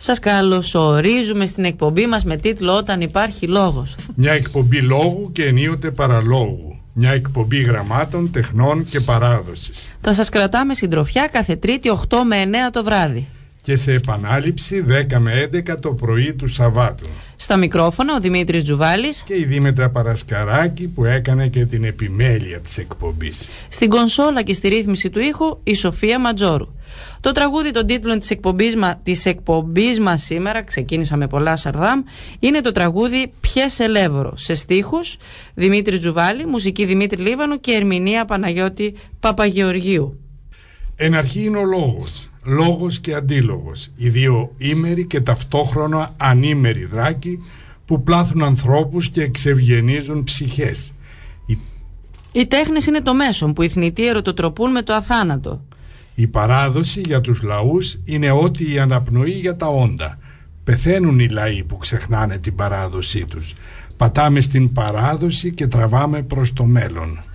Σας καλωσορίζουμε στην εκπομπή μας με τίτλο «Όταν υπάρχει λόγος». Μια εκπομπή λόγου και ενίοτε παραλόγου. Μια εκπομπή γραμμάτων, τεχνών και παράδοσης. Θα σας κρατάμε συντροφιά κάθε Τρίτη 8 με 9 το βράδυ. Και σε επανάληψη 10 με 11 το πρωί του Σαββάτου. Στα μικρόφωνα ο Δημήτρης Τζουβάλης και η Δήμητρα Παρασκαράκη που έκανε και την επιμέλεια της εκπομπής. Στην κονσόλα και στη ρύθμιση του ήχου η Σοφία Ματζόρου. Το τραγούδι των τίτλων της εκπομπής μας σήμερα, ξεκίνησα με πολλά Σαρδάμ, είναι το τραγούδι «Πιες Ελεύωρο», σε στίχους Δημήτρη Τζουβάλη, μουσική Δημήτρη Λίβανου και ερμηνεία Παναγιώτη Παπαγεωργίου. Εν αρχή είναι ο λόγος. Λόγος και αντίλογος, οι δύο ήμεροι και ταυτόχρονα ανήμεροι δράκοι που πλάθουν ανθρώπους και εξευγενίζουν ψυχές. Οι τέχνες είναι το μέσον που οι θνητοί ερωτοτροπούν με το αθάνατο. Η παράδοση για τους λαούς είναι ό,τι η αναπνοή για τα όντα. Πεθαίνουν οι λαοί που ξεχνάνε την παράδοσή τους. Πατάμε στην παράδοση και τραβάμε προς το μέλλον.